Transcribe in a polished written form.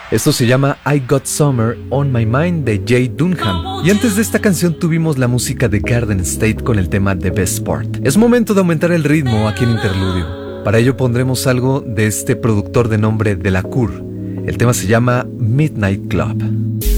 Esto se llama I Got Summer on My Mind de Jay Dunham. Y antes de esta canción tuvimos la música de Garden State con el tema The Best Part. Es momento de aumentar el ritmo aquí en Interludio. Para ello pondremos algo de este productor de nombre Delacour. El tema se llama Midnight Club.